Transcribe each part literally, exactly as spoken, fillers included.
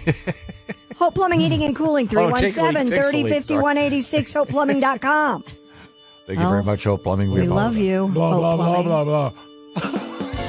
Hope Plumbing, Heating, and Cooling, three one seven, three oh five one, eight six, hope plumbing dot com. Thank you oh, very much, Hope Plumbing. We, we love you. Blah, Hope blah, Plumbing. blah, blah, blah.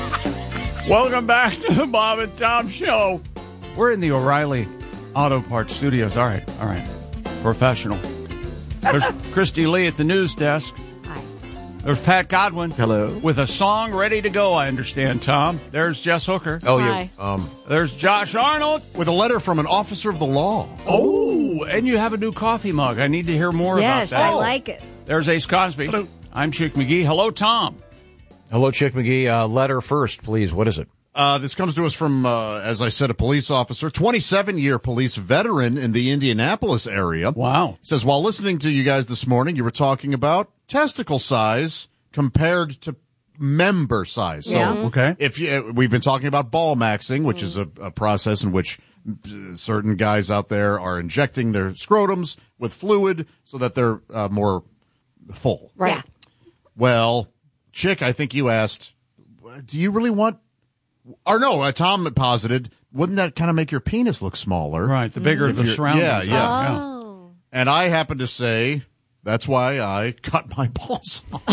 Welcome back to the Bob and Tom Show. We're in the O'Reilly Auto Parts Studios. All right, all right. Professional. There's Christy Lee at the news desk. Hi. There's Pat Godwin. Hello. With a song ready to go, I understand, Tom. There's Jess Hooker. Oh, Hi. yeah. Um, There's Josh Arnold. With a letter from an officer of the law. Oh, and you have a new coffee mug. I need to hear more Yes, about that. I like it. There's Ace Cosby. Hello. I'm Chick McGee. Hello, Tom. hello, Chick McGee. Uh, letter first, please. What is it? Uh, this comes to us from, uh, as I said, a police officer, twenty-seven year police veteran in the Indianapolis area. Wow. Says, while listening to you guys this morning, you were talking about testicle size compared to member size. Yeah. So Okay. if you, we've been talking about ball maxing, which is a, a process in which certain guys out there are injecting their scrotums with fluid so that they're uh, more full. Right. Yeah. Well, Chick, I think you asked, do you really want, or no, uh, Tom posited, wouldn't that kind of make your penis look smaller? Right, the bigger If the you're- surroundings. yeah, are. yeah. Oh. And I happen to say, that's why I cut my balls off.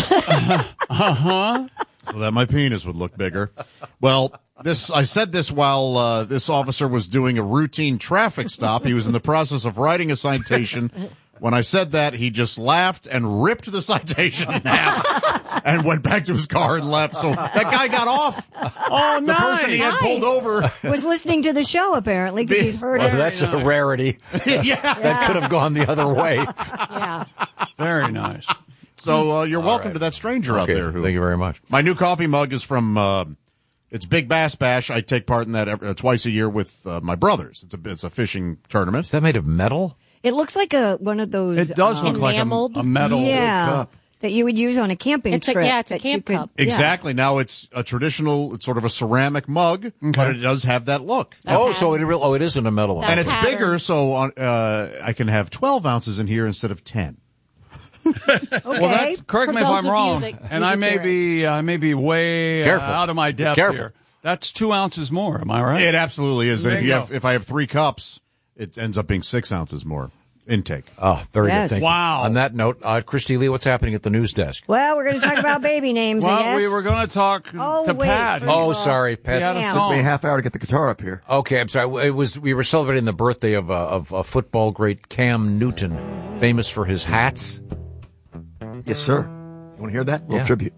Uh-huh. So that my penis would look bigger. Well, this I said this while uh, this officer was doing a routine traffic stop. He was in the process of writing a citation. When I said that, he just laughed and ripped the citation in half and went back to his car and left. So that guy got off. Oh, The nice. person he had pulled over. Was listening to the show, apparently, because he's heard Well, it. that's a rarity. Yeah. That could have gone the other way. Yeah. Very nice. So uh, you're welcome right. to that stranger out Okay, there. Who, thank you very much. My new coffee mug is from, uh, it's Big Bass Bash. I take part in that every, uh, twice a year with uh, my brothers. It's a, it's a fishing tournament. Is that made of metal? It looks like a one of those. It does um, look like a, Enameled? a metal yeah, cup. that you would use on a camping It's a- trip. yeah, it's a that you camp could- cup. yeah. Exactly. Now it's a traditional, it's sort of a ceramic mug, but it does have that look. Oh, so it real? Oh, it isn't a metal one. That And it's pattern. bigger, so on, uh, I can have twelve ounces in here instead of ten. Okay. Well, that's, correct For me if those I'm of you wrong, that and use I it may for- be, I may be way uh, Careful. out of my depth Careful. here. That's two ounces more. Am I right? It absolutely is. There And if you you go. have, if I have three cups, it ends up being six ounces more intake. Oh, very Yes. good. Thank Wow. you. On that note, uh, Christy Lee, what's happening at the news desk? Well, we're going to talk about baby names. I Well, guess. we were going to talk Oh, to wait, Pat. first Oh, of all- sorry, He had Pat. a Yeah. song. Took me a half hour to get the guitar up here. Okay, I'm sorry. It was we were celebrating the birthday of uh, of uh, football great Cam Newton, famous for his hats. Yes, sir. You want to hear that? A little Yeah. tribute.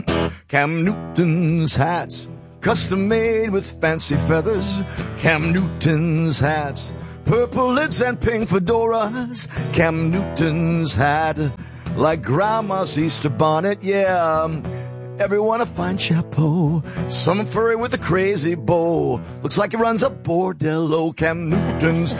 Cam Newton's hats, custom made with fancy feathers. Cam Newton's hats, purple lids and pink fedoras. Cam Newton's hat, like grandma's Easter bonnet, yeah. Everyone a fine chapeau, some furry with a crazy bow. Looks like he runs a bordello. Cam Newton's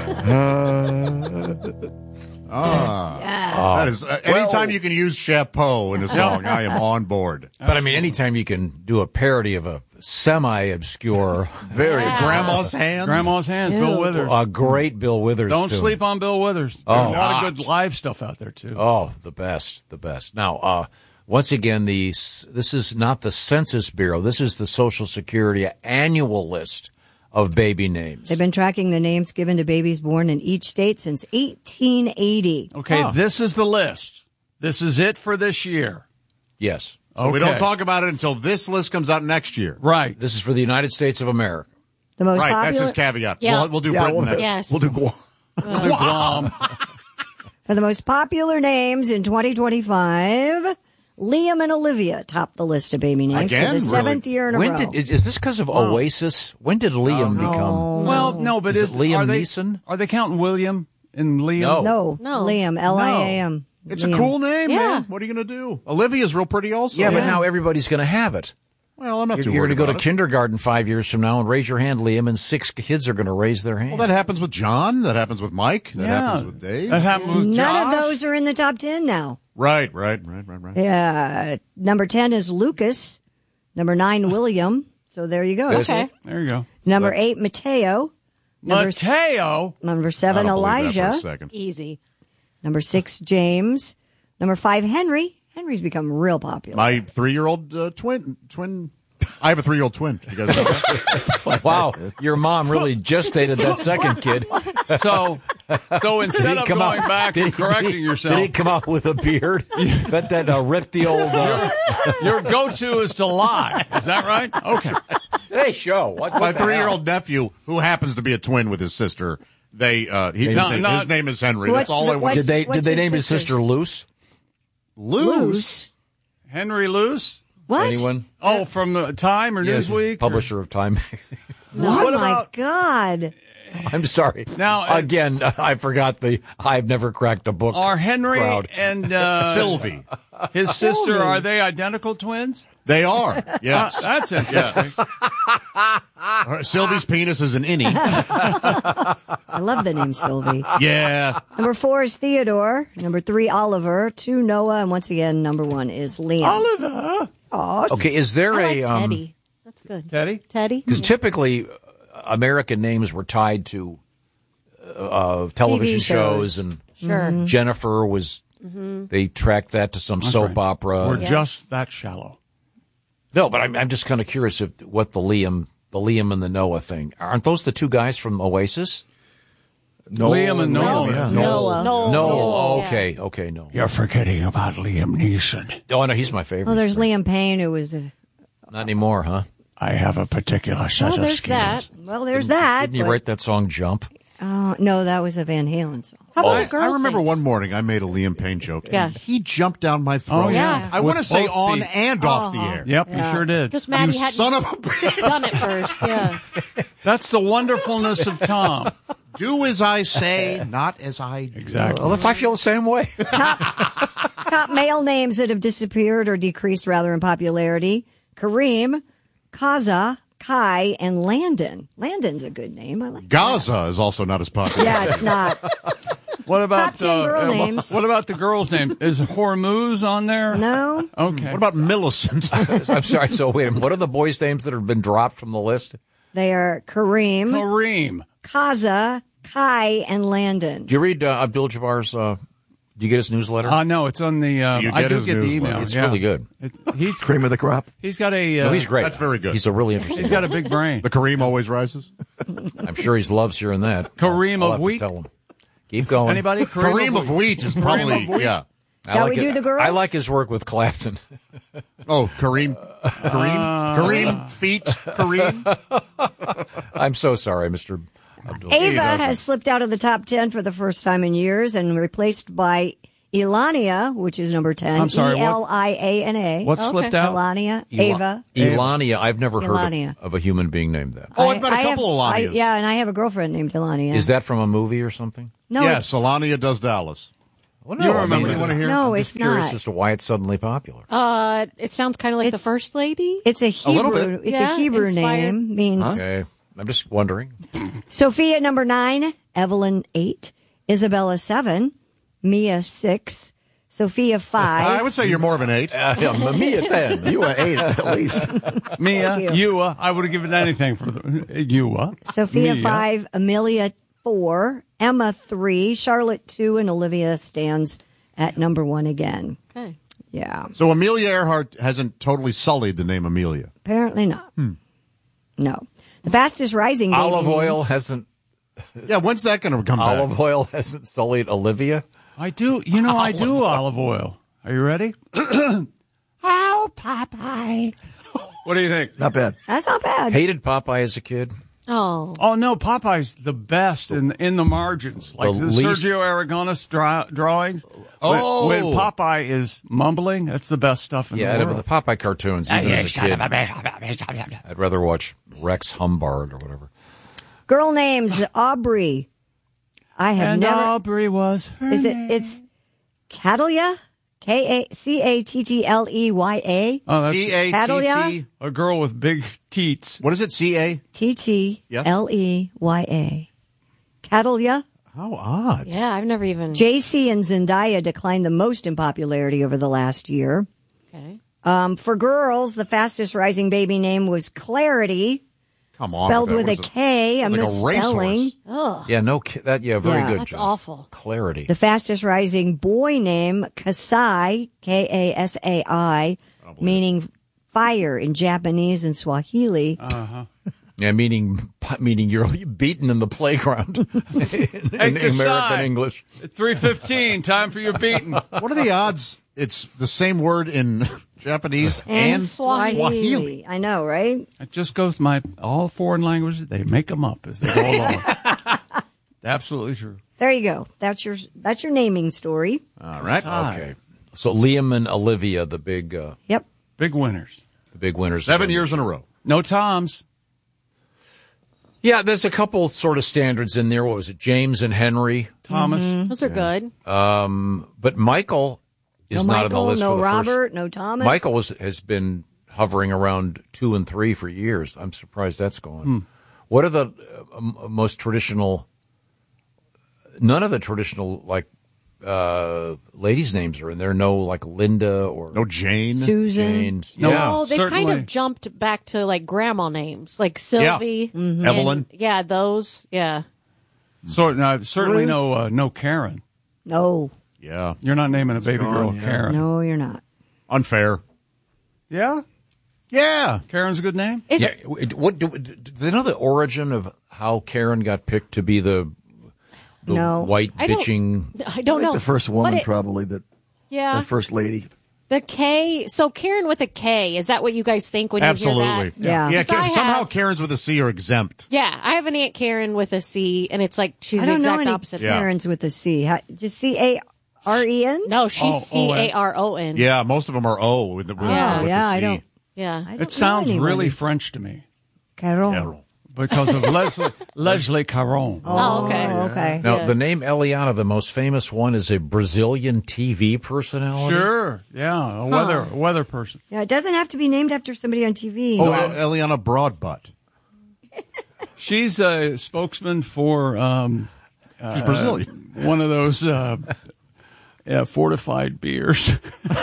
hat. Ah. Yeah. That is, uh, anytime you can use chapeau in a song, I am on board. But I mean, anytime you can do a parody of a semi-obscure, Very Yeah. Grandma's hands. Grandma's hands, Bill Withers. a great Bill Withers. Don't tune. sleep on Bill Withers. There's Oh, a lot not. of good live stuff out there, too. Oh, the best, the best. Now, uh, once again, the this is not the Census Bureau. This is the Social Security annual list of baby names. They've been tracking the names given to babies born in each state since eighteen eighty. Okay, this is the list. This is it for this year. Yes. Okay. We don't talk about it until this list comes out next year. Right. This is for the United States of America. The most Right, popular, that's his caveat. Yeah. We'll, we'll do Yeah, Britain we'll, next. Yes. we'll do Guam. Guam. for the most popular names in twenty twenty-five, Liam and Olivia topped the list of baby names Again? for the seventh Really? year in a When row. did is, is this because of Oasis? When did Liam become? Well, no, but Is is, it Liam are they, Neeson? Are they counting William and Liam? No. no, No. Liam, L I A M. It's Liam. a cool name, Yeah. man. What are you going to do? Olivia's real pretty also. Yeah, but now everybody's going to have it. Well, I'm not You're, too you're worried going to go to about it. kindergarten five years from now and raise your hand, Liam, and six kids are going to raise their hand. Well, that happens with John. That happens with Mike. That Yeah. happens with Dave. That happened with None Josh. of those are in the top ten now. Right, right, right, right, right. Yeah, number ten is Lucas. Number nine, William. So there you go. There's Okay. There you go. Number eight, Mateo. Number, s- Mateo. number I seven, don't believe that for a Elijah. second. Easy. Number six, James. Number five, Henry. Henry's become real popular. My three-year-old uh, twin, twin I have a three-year-old twin. You guys know that? Wow, your mom really gestated that second kid. So, so instead of come going out- back did and he- correcting did he- yourself, Did he come out with a beard? Bet that uh, ripped the old. Uh, your go-to is to lie. Is that right? Okay. Today's show. What, My what the hell? three-year-old nephew, who happens to be a twin with his sister, they uh, he, his, No, name, not- his name is Henry. What's That's all the- I want. what's- Did they what's did they his name his sister's? sister Luce? Loose. Henry Luce? What? Anyone? Oh, from uh, Time or Yes, Newsweek? or- publisher of Time magazine. Oh What my about- God. I'm sorry. Now, uh, again, I forgot the. I've never cracked a book. Are Henry crowd. and uh, Sylvie. his sister, Sylvie. are they identical twins? They are. Uh, Yes. that's interesting. Uh, Sylvie's penis is an innie. I love the name Sylvie. Yeah. Number four is Theodore. Number three, Oliver. Two, Noah. And once again, number one is Liam. Oliver. Aw, Okay, is there I like a um? Teddy. That's good. Teddy? Teddy. Because typically, uh, American names were tied to uh, television T V shows. shows, and Sure. Jennifer was. They tracked that to some soap right. opera. We're just that shallow. No, but I'm, I'm just kind of curious if what the Liam, the Liam and the Noah thing. Aren't those the two guys from Oasis? Liam and Noel. Yeah. Noah. No. No, oh, Yeah. okay, okay, no. You're forgetting about Liam Neeson. Oh, no, he's my favorite. Well, there's Liam Payne, who was. A, Not anymore, huh? I have a particular set Well, of there's skills. that. well, there's that. Didn't you but- write that song "Jump"? Oh, no, that was a Van Halen song. How about I, the girls? I remember names? one morning I made a Liam Payne joke. Yeah. And he jumped down my throat. Oh, yeah. I With want to say both on feet. and off the air. Yep, you sure did. Because You Maddie hadn't son of a bitch. done it first. Yeah. That's the wonderfulness of Tom. Do as I say, not as I do. Exactly. Well, if I feel the same way. Top male names that have disappeared or decreased rather in popularity: Kareem, Kaza, Kai, and Landon. Landon's a good name. I like. Gaza is also not as popular. Yeah, it's not. What about Top ten girl uh, uh, names. What about the girl's name? Is Hormuz on there? No. Okay. What about Millicent? I'm sorry. So wait a minute. What are the boys' names that have been dropped from the list? They are Kareem, Kareem? Kaza, Kai, and Landon. Do you read uh, Abdul Jabbar's? Uh, do you get his newsletter? Uh, no, it's on the. Uh, You I get do his get the newsletter. email. It's yeah. really good. It, he's Cream of the crop. he's got a. Uh, No, he's great. That's very good. He's a really interesting. He's got a big brain. The Kareem always rises. I'm sure he loves hearing that. Kareem I'll of have to wheat? Tell him. Keep going. Anybody? Kareem of wheat is probably, of wheat? yeah. I Shall like we do it- the girls? I like his work with Clapton. Oh, Kareem. Kareem? Kareem feet. Kareem. I'm so sorry, Mister Abdul. Ava doesn't. has slipped out of the top ten for the first time in years and replaced by Elania, which is number ten. I'm sorry, E what- L I A N A. What slipped out? Elania. Ela- Ava. Elania. I've never heard Elania. of, of a human being named that. Oh, I've met a I couple have, of I, Lanias. yeah, and I have a girlfriend named Elania. Is that from a movie or something? No, yes, it's, Alania does Dallas. Well, You remember I mean, that. Want to hear? no, I'm it's just curious not. as to why it's suddenly popular. Uh, it sounds kind of like the It's- first lady. It's a little Hebrew. bit. It's Yeah, a Hebrew inspired. name. Means Okay, I'm just wondering. Sophia number nine, Evelyn eight, Isabella seven, Mia six, Sophia five. I would say you're more of an eight. Uh, yeah, Mamma ten. You were eight at least. Mia, you. Ewa. I would have given anything for the Ewa. Sophia Mia. five, Amelia four, Emma three, Charlotte two, and Olivia stands at number one again. Okay. Yeah, So Amelia Earhart hasn't totally sullied the name Amelia. apparently not. No. The fastest rising baby Olive oil names- hasn't. Yeah, when's that going to come back? Olive oil hasn't sullied Olivia. I do. You know, I do olive oil. Are you ready? Oh, Popeye. What do you think? Not bad. That's not bad. Hated Popeye as a kid. Oh. Oh no, Popeye's the best in in the margins, like The the, least- Sergio Aragonis draw, drawings. Oh. when, when Popeye is mumbling, that's the best stuff in Yeah, the the, world. the Popeye cartoons. Even as a kid, I'd rather watch Rex Humbard or whatever. Girl names Aubrey. I have And never. Aubrey was her Is it? name. It's Catalia. K A C A T T L E Y A. Oh, that's C A T T. Catalia? a girl with big teats. What is it? C A? T T L E Y A. Catalia. How odd. Yeah, I've never even. J C and Zendaya declined the most in popularity over the last year. Okay. Um, for girls, the fastest rising baby name was Clarity, Come on. spelled that. with What a is it? K, a It's like a misspelling. racehorse. Ugh. Yeah, no, ki- that yeah, very Yeah. good. That's John. awful. Clarity. The fastest rising boy name, Kasai, K A S A I, meaning fire in Japanese and Swahili. Uh-huh. Yeah, meaning meaning you're beaten in the playground in, Hey, in American Kasai. English. At three fifteen, time for your beating. What are the odds it's the same word in Japanese and, Swahili? I know, right? It just goes to my all foreign languages. They make them up as they go along. Absolutely true. There you go. That's your that's your naming story. All right. Okay. So Liam and Olivia, the big uh, Yep. Big winners. the big winners. Seven years in a row. No Toms. Yeah, there's a couple sort of standards in there. What was it? James and Henry. Thomas. Those are good. Um, but Michael is No not on the Michael, list no for the Robert, first. no Thomas. Michael was, has been hovering around two and three for years. I'm surprised that's gone. Hmm. What are the uh, m- most traditional? None of the traditional like uh, ladies' names are in there. No, like Linda or No Jane. Susan. James. No. Yeah. Oh, they kind certainly. of jumped back to like grandma names, like Sylvie, and- Evelyn. Yeah, those. Yeah. So, no, certainly Ruth. no uh, no Karen. No, Yeah. You're not naming a baby girl Karen. no, you're not. Unfair. Yeah? Yeah. Karen's a good name? It's, Yeah. What do, do they know the origin of how Karen got picked to be the, the No. white I don't- bitching? I don't know. The first woman, But it- probably, that Yeah. the first lady. The K. So Karen with a K. Is that what you guys think when you hear Absolutely. that? Yeah. Yeah. Because I Somehow have- Karens with a C are exempt. Yeah. I have an Aunt Karen with a C, and it's like she's I the don't know exact any opposite. Yeah. Karens with a C. How, just C A R E N? No, she's Oh, C A R O N. Yeah. Most of them are O with the, with, Yeah. with yeah, the C. I don't. Yeah. I don't It sounds know really anybody. French to me Caron. Yeah. because of Leslie Leslie Caron. Oh, okay. Oh, okay. Now, Yeah. the name Eliana, the most famous one, is a Brazilian T V personality. Sure. Yeah. A weather a weather person. Yeah, it doesn't have to be named after somebody on T V. Oh, El- Eliana Broadbutt. She's a spokesman for um, She's Brazilian. one of those uh, yeah, fortified beers.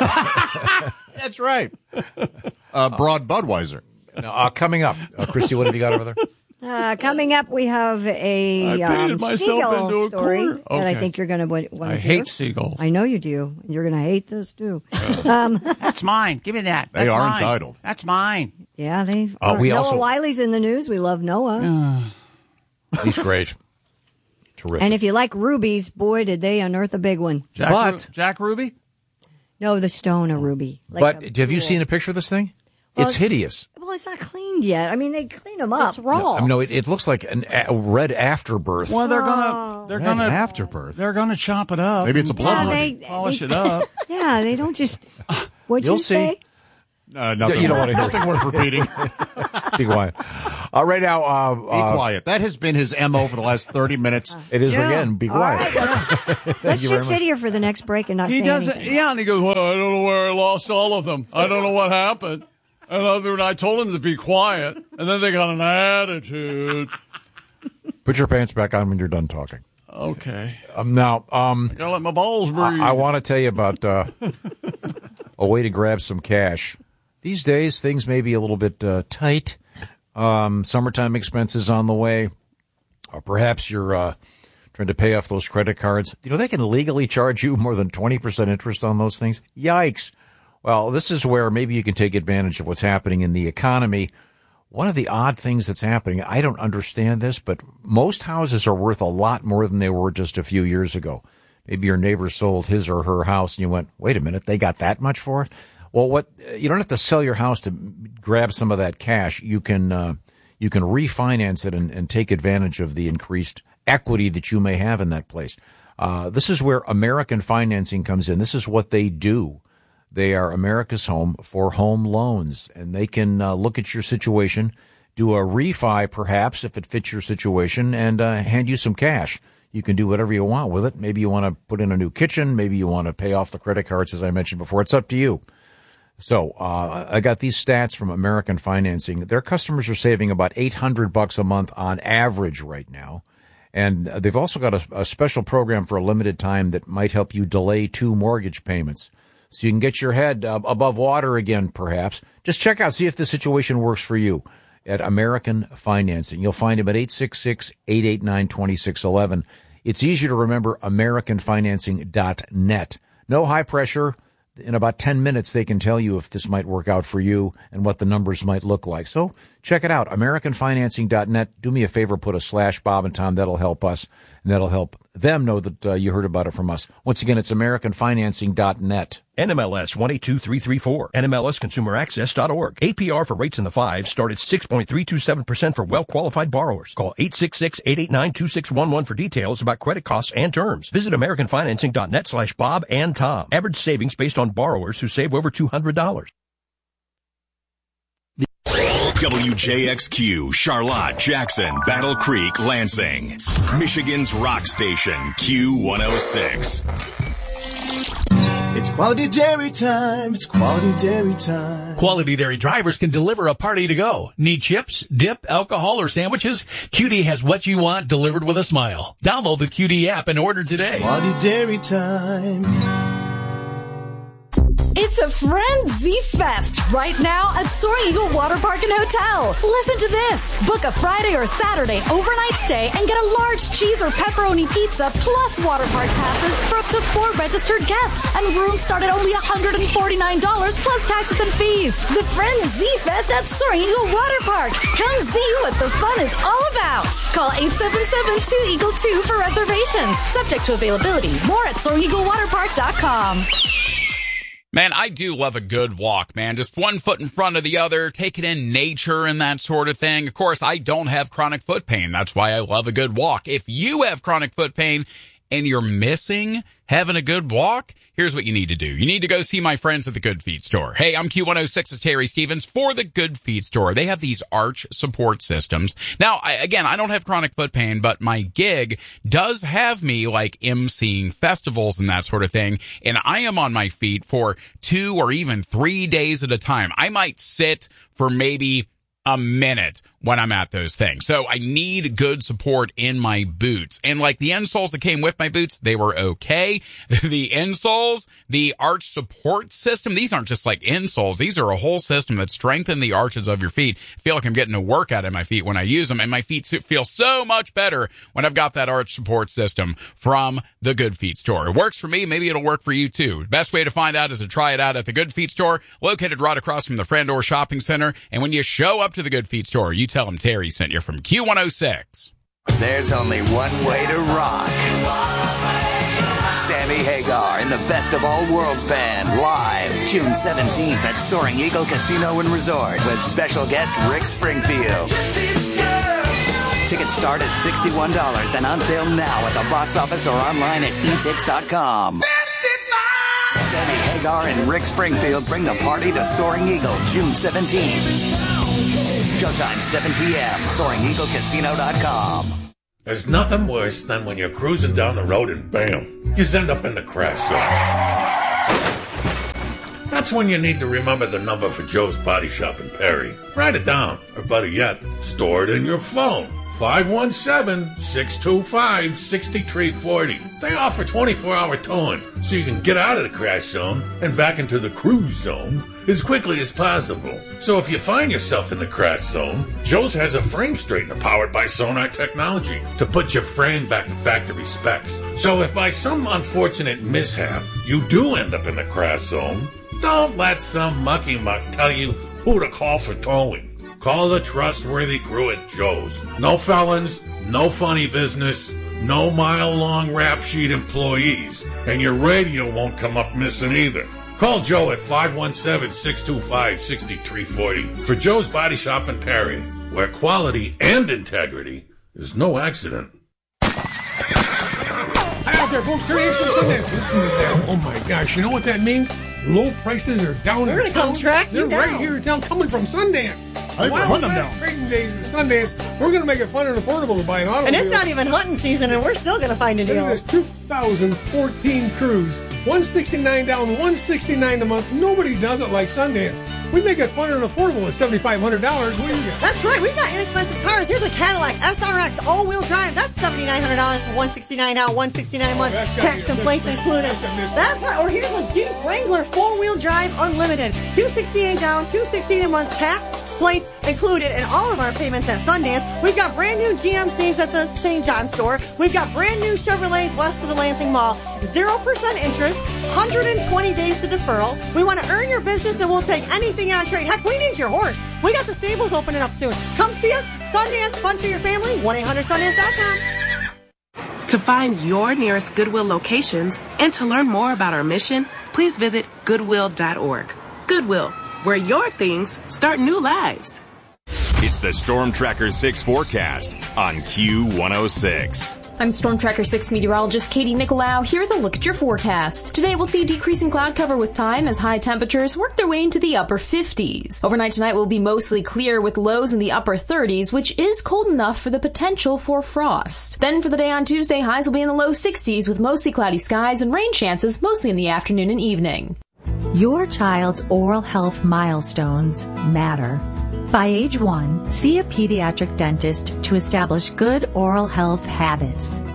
That's right. Uh, Broad Budweiser. Now, uh, coming up, uh, Christy, what have you got over there? Uh, coming up, we have a I um, painted myself seagull into a story corner. that I Okay. think you're going to want to I hate seagulls. I know you do. You're going to hate this too. That's mine. Give me that. They are entitled. That's mine. Yeah, they. Uh, we Noah also- Wiley's in the news. We love Noah. He's great. Terrific. And if you like rubies, boy, did they unearth a big one. Jack, But- Ru- Jack Ruby? No, the stone of ruby. Like but a have you jewel. seen a picture of this thing? Well, It's hideous. Well, it's not cleaned yet. I mean, they clean them up. It's raw. I mean, no, it, it looks like an, a red afterbirth. Well, they're gonna they're Red gonna afterbirth. they're gonna chop it up. Maybe it's a blood Yeah, money. they- polish they- it up. Yeah, they don't just. What'd You'll you see. say? Uh, nothing You don't worth- wanna hear nothing worth repeating. Be quiet. Uh, right now, uh, Be uh, quiet. That has been his M O for the last thirty minutes. it is Yeah. again. Be All quiet. right, let's let's you very just sit much. here for the next break and not He say doesn't. anything. Yeah, and he goes, "Well, I don't know where I lost all of them. I don't know what happened." And other than I told him to be quiet, and then they got an attitude. Put your pants back on when you're done talking. Okay, Um, now, um, gotta let my balls breathe. I, I want to tell you about uh, a way to grab some cash. These days, things may be a little bit uh, tight. Um, summertime expenses on the way, or perhaps you're uh, trying to pay off those credit cards. You know, they can legally charge you more than twenty percent interest on those things. Yikes. Well, this is where maybe you can take advantage of what's happening in the economy. One of the odd things that's happening, I don't understand this, but most houses are worth a lot more than they were just a few years ago. Maybe your neighbor sold his or her house and you went, wait a minute, they got that much for it? Well, what, you don't have to sell your house to grab some of that cash. You can, uh, you can refinance it and, and take advantage of the increased equity that you may have in that place. Uh, this is where American Financing comes in. This is what they do. They are America's home for home loans, and they can uh, look at your situation, do a refi perhaps if it fits your situation, and uh, hand you some cash. You can do whatever you want with it. Maybe you want to put in a new kitchen. Maybe you want to pay off the credit cards, as I mentioned before. It's up to you. So uh, I got these stats from American Financing. Their customers are saving about eight hundred bucks a month on average right now. And they've also got a, a special program for a limited time that might help you delay two mortgage payments. So you can get your head uh, above water again, perhaps. Just check out, see if the situation works for you at American Financing. You'll find him at eight six six, eight eight nine, two six one one. It's easy to remember, american financing dot net. No high pressure. in about ten minutes, they can tell you if this might work out for you and what the numbers might look like. So check it out, American Financing dot net. Do me a favor, put a slash Bob and Tom. That'll help us, and that'll help them know that uh, you heard about it from us. Once again, it's American Financing dot net. N M L S one eight two three three four. N M L S Consumer Access dot org. A P R for rates in the fives start at six point three two seven percent for well-qualified borrowers. Call eight six six, eight eight nine, two six one one for details about credit costs and terms. Visit American Financing dot net slash Bob and Tom. Average savings based on borrowers who save over two hundred dollars. W J X Q, Charlotte, Jackson, Battle Creek, Lansing. Michigan's rock station, Q one oh six. It's quality dairy time. It's quality dairy time. Quality Dairy drivers can deliver a party to go. Need chips, dip, alcohol, or sandwiches? Q D has what you want delivered with a smile. Download the Q D app and order today. It's quality dairy time. It's a Frenzy Fest right now at Soaring Eagle Water Park and Hotel. Listen to this. Book a Friday or Saturday overnight stay and get a large cheese or pepperoni pizza plus water park passes for up to four registered guests. And rooms start at only one hundred forty-nine dollars plus taxes and fees. The Frenzy Fest at Soaring Eagle Water Park. Come see what the fun is all about. Call eight seven seven, two eagle two for reservations. Subject to availability. More at soaring eagle water park dot com. Man, I do love a good walk, man. Just one foot in front of the other, taking in nature and that sort of thing. Of course, I don't have chronic foot pain. That's why I love a good walk. If you have chronic foot pain and you're missing having a good walk, here's what you need to do. You need to go see my friends at the Good Feet Store. Hey, I'm Q one oh six's Terry Stevens for the Good Feet Store. They have these arch support systems. Now, I, again, I don't have chronic foot pain, but my gig does have me like emceeing festivals and that sort of thing. And I am on my feet for two or even three days at a time. I might sit for maybe a minute when I'm at those things. So I need good support in my boots. And like the insoles that came with my boots, they were okay. The insoles, the arch support system, these aren't just like insoles. These are a whole system that strengthen the arches of your feet. I feel like I'm getting a workout in my feet when I use them. And my feet feel so much better when I've got that arch support system from the Good Feet Store. It works for me. Maybe it'll work for you too. Best way to find out is to try it out at the Good Feet Store, located right across from the Frandor Shopping Center. And when you show up to the Good Feet Store, you tell them Terry sent you from Q one oh six. There's only one way to rock. Sammy Hagar in the Best of All Worlds Band live June seventeenth at Soaring Eagle Casino and Resort with special guest Rick Springfield. Tickets start at sixty-one dollars and on sale now at the box office or online at e tix dot com. Sammy Hagar and Rick Springfield bring the party to Soaring Eagle June seventeenth. Showtime seven p.m. soaring eagle casino dot com. There's nothing worse than when you're cruising down the road and bam, you end up in the crash zone. That's when you need to remember the number for Joe's Body Shop in Perry. Write it down, or better yet, store it in your phone. five one seven, six two five, six three four zero. They offer twenty-four hour towing, so you can get out of the crash zone and back into the cruise zone as quickly as possible. So if you find yourself in the crash zone, Joe's has a frame straightener powered by Sonar Technology to put your frame back to factory specs. So if by some unfortunate mishap you do end up in the crash zone, don't let some mucky muck tell you who to call for towing. Call the trustworthy crew at Joe's. No felons, no funny business, no mile-long rap sheet employees, and your radio won't come up missing either. Call Joe at five one seven, six two five, six three four zero for Joe's Body Shop in Perry, where quality and integrity is no accident. Hi out there, folks. Terry Extra Sundays. Listen to that. Oh, my gosh. You know what that means? Low prices are down We're in gonna come town. track They're you right down. here in town, coming from Sundance. I Wild hunt them West down. Trading Days at Sundance. We're going to make it fun and affordable to buy an automobile. And it's not even hunting season, and we're still going to find a Look deal. at this two thousand fourteen Cruise. one sixty-nine down, one sixty-nine a month. Nobody does it like Sundance. We make it fun and affordable at seventy-five hundred dollars. What do you get? That's right. We've got inexpensive cars. Here's a Cadillac S R X all-wheel drive. That's seventy-nine hundred dollars for one sixty-nine down, one sixty-nine a month. that's gotta Tax be a and plates miss. included. That's a miss. That's right. Or here's a Jeep Wrangler four-wheel drive unlimited. two sixty-eight down, two sixteen a month. Tax, plates included in all of our payments at Sundance. We've got brand new G M Cs at the Saint John store. We've got brand new Chevrolets west of the Lansing Mall. zero percent interest, one hundred twenty days to deferral. We want to earn your business and we'll take anything on trade. Heck, we need your horse. We got the stables opening up soon. Come see us. Sundance, fun for your family. one eight hundred sundance dot com. To find your nearest Goodwill locations and to learn more about our mission, please visit goodwill dot org. Goodwill, where your things start new lives. It's the Storm Tracker six forecast on Q one oh six. I'm Storm Tracker six meteorologist Katie Nicolau. Here with a look at your forecast. Today we'll see decreasing cloud cover with time as high temperatures work their way into the upper fifties. Overnight tonight will be mostly clear with lows in the upper thirties, which is cold enough for the potential for frost. Then for the day on Tuesday, highs will be in the low sixties with mostly cloudy skies and rain chances mostly in the afternoon and evening. Your child's oral health milestones matter. By age one, see a pediatric dentist to establish good oral health habits.